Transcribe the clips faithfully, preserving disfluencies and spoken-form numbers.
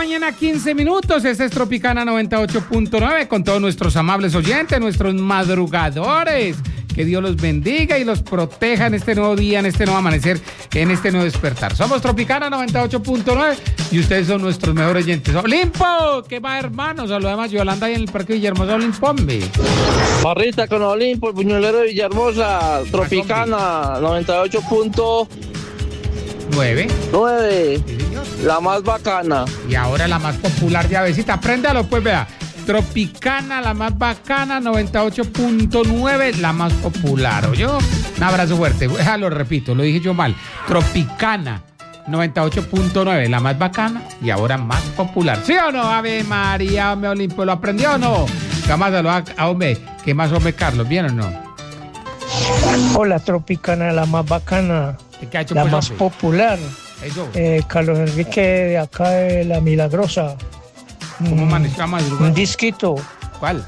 mañana, quince minutos. Esta es Tropicana noventa y ocho punto nueve con todos nuestros amables oyentes, nuestros madrugadores. Que Dios los bendiga y los proteja en este nuevo día, en este nuevo amanecer, en este nuevo despertar. Somos Tropicana noventa y ocho punto nueve y ustedes son nuestros mejores oyentes. ¡Olimpo! ¿Qué va, hermano? Saludamos a Yolanda ahí en el Parque Villahermosa. Olimpo, hombre. Parrita con Olimpo, el buñuelero de Villahermosa. Tropicana noventa y ocho punto nueve. nueve. Sí, señor. La más bacana. Y ahora la más popular de Avesita. Préndalo, pues, vea. Tropicana, la más bacana, noventa y ocho punto nueve, la más popular, ¿oyó? Un abrazo fuerte. Ya lo repito, lo dije yo mal. Tropicana, noventa y ocho punto nueve, la más bacana y ahora más popular. ¿Sí o no? Ave María, hombre Olimpo, ¿lo aprendió o no? Jamás a, a hombre, ¿qué más, hombre Carlos? ¿Bien o no? Hola, Tropicana, la más bacana, ¿Qué ha hecho, la pues, más hombre? popular. Eso. Eh, Carlos Enrique de acá de La Milagrosa. ¿Cómo amaneció a madrugar? Un disquito, ¿Cuál?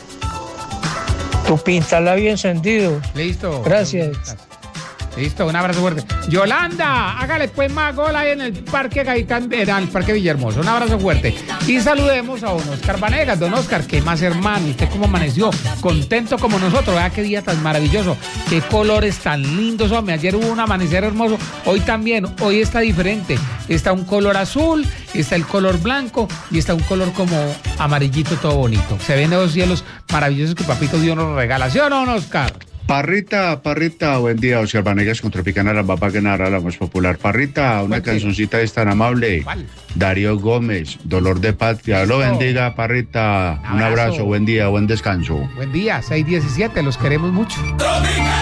tu pintala bien encendido. Listo. Gracias. Listo, un abrazo fuerte. Yolanda, hágale pues más gol ahí en el Parque Gaitán, en el Parque Villahermosa. Un abrazo fuerte. Y saludemos a don Oscar Vanegas. Don Oscar, ¿qué más, hermano? ¿Usted cómo amaneció? Contento como nosotros. Vea qué día tan maravilloso. Qué colores tan lindos, hombre. Ayer hubo un amanecer hermoso. Hoy también. Hoy está diferente. Está un color azul, está el color blanco y está un color como amarillito todo bonito. Se ven esos cielos maravillosos que Papito Dios nos regala. ¿Sí o no, don Oscar? Parrita, Parrita, buen día, Oscar Vanegas con Tropicana, la más bacana, la más popular. Parrita, una Fuerte. cancioncita es tan amable. ¿Cuál? Darío Gómez, Dolor de Patria. Lo Listo. bendiga, Parrita. Un Abrazo. abrazo, buen día, buen descanso. Buen día, seis diecisiete. Los queremos mucho.